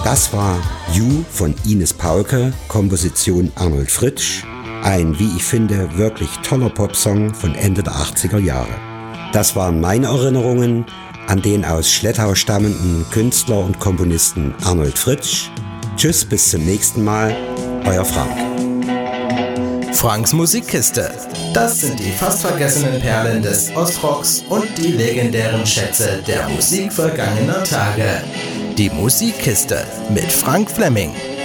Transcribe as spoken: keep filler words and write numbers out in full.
Das war You von Ines Paulke, Komposition Arnold Fritsch. Ein, wie ich finde, wirklich toller Popsong von Ende der achtziger Jahre. Das waren meine Erinnerungen an den aus Schlettau stammenden Künstler und Komponisten Arnold Fritsch. Tschüss, bis zum nächsten Mal, euer Frank. Franks Musikkiste. Das sind die fast vergessenen Perlen des Ostrocks und die legendären Schätze der Musik vergangener Tage. Die Musikkiste mit Frank Fleming.